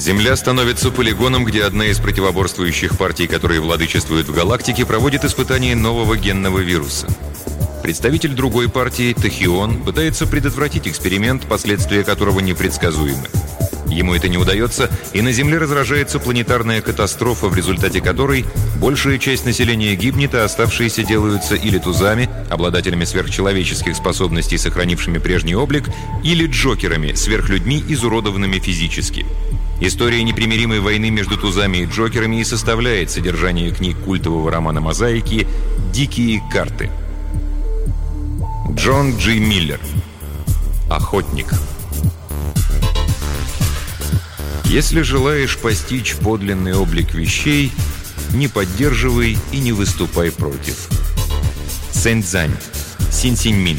Земля становится полигоном, где одна из противоборствующих партий, которые владычествуют в галактике, проводит испытания нового генного вируса. Представитель другой партии, Тахион, пытается предотвратить эксперимент, последствия которого непредсказуемы. Ему это не удается, и на Земле разражается планетарная катастрофа, в результате которой большая часть населения гибнет, а оставшиеся делаются или тузами, обладателями сверхчеловеческих способностей, сохранившими прежний облик, или джокерами, сверхлюдьми, изуродованными физически. История непримиримой войны между тузами и джокерами и составляет содержание книг культового романа «Мозаики» «Дикие карты». Джон Джи Миллер. Охотник. Если желаешь постичь подлинный облик вещей, не поддерживай и не выступай против. Сэньцзань. Синь-Синь-Мин.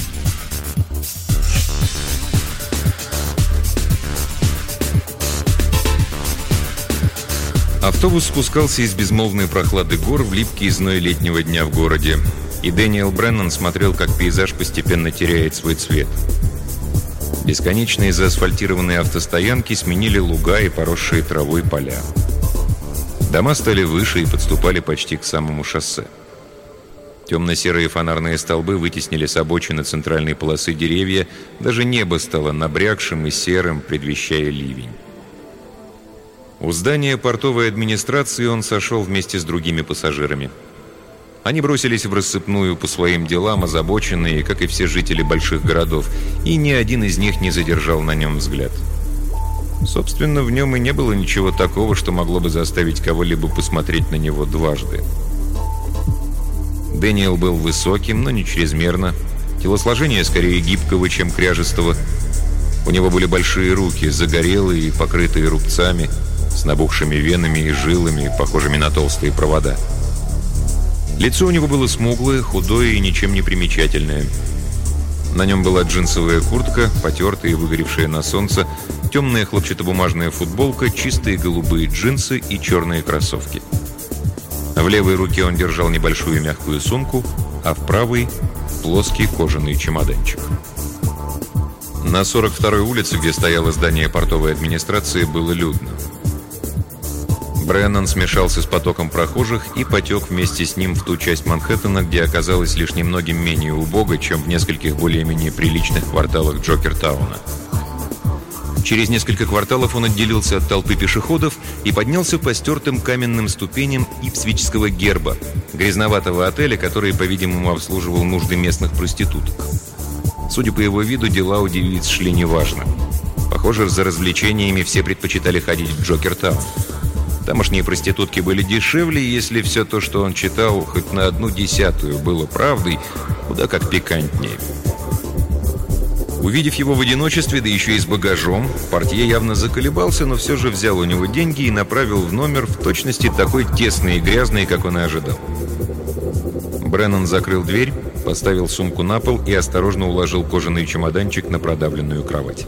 Автобус спускался из безмолвной прохлады гор в липкий зной летнего дня в городе, и Дэниел Бреннан смотрел, как пейзаж постепенно теряет свой цвет. Бесконечные заасфальтированные автостоянки сменили луга и поросшие травой поля. Дома стали выше и подступали почти к самому шоссе. Темно-серые фонарные столбы вытеснили с обочины центральной полосы деревья, даже небо стало набрякшим и серым, предвещая ливень. У здания портовой администрации он сошел вместе с другими пассажирами. Они бросились в рассыпную по своим делам, озабоченные, как и все жители больших городов, и ни один из них не задержал на нем взгляд. Собственно, в нем и не было ничего такого, что могло бы заставить кого-либо посмотреть на него дважды. Дэниел был высоким, но не чрезмерно. Телосложение скорее гибкого, чем кряжестого. У него были большие руки, загорелые и покрытые рубцами, с набухшими венами и жилами, похожими на толстые провода. Лицо у него было смуглое, худое и ничем не примечательное. На нем была джинсовая куртка, потертая и выгоревшая на солнце, темная хлопчатобумажная футболка, чистые голубые джинсы и черные кроссовки. В левой руке он держал небольшую мягкую сумку, а в правой – плоский кожаный чемоданчик. На 42-й улице, где стояло здание портовой администрации, было людно. Бреннан смешался с потоком прохожих и потек вместе с ним в ту часть Манхэттена, где оказалось лишь немногим менее убого, чем в нескольких более-менее приличных кварталах Джокертауна. Через несколько кварталов он отделился от толпы пешеходов и поднялся по стертым каменным ступеням Ипсвичского герба, грязноватого отеля, который, по-видимому, обслуживал нужды местных проституток. Судя по его виду, дела у девиц шли неважно. Похоже, за развлечениями все предпочитали ходить в Джокертаун. Тамошние проститутки были дешевле, и если все то, что он читал, хоть на 1/10 было правдой, куда как пикантнее. Увидев его в одиночестве, да еще и с багажом, портье явно заколебался, но все же взял у него деньги и направил в номер в точности такой тесный и грязный, как он и ожидал. Бреннан закрыл дверь, поставил сумку на пол и осторожно уложил кожаный чемоданчик на продавленную кровать.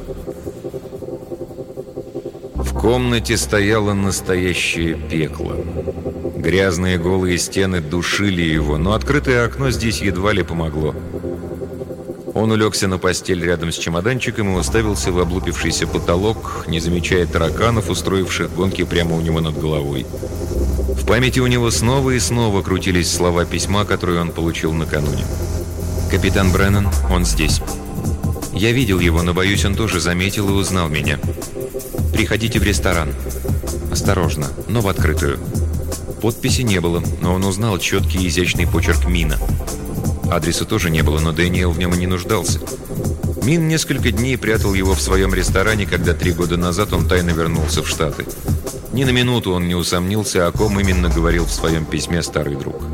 В комнате стояло настоящее пекло. Грязные голые стены душили его, но открытое окно здесь едва ли помогло. Он улегся на постель рядом с чемоданчиком и уставился в облупившийся потолок, не замечая тараканов, устроивших гонки прямо у него над головой. В памяти у него снова и снова крутились слова письма, которые он получил накануне. «Капитан Бреннан, он здесь. Я видел его, но, боюсь, он тоже заметил и узнал меня. Приходите в ресторан. Осторожно, но в открытую». Подписи не было, но он узнал четкий и изящный почерк Мина. Адреса тоже не было, но Дэниел в нем и не нуждался. Мин несколько дней прятал его в своем ресторане, когда 3 года назад он тайно вернулся в Штаты. Ни на минуту он не усомнился, о ком именно говорил в своем письме старый друг.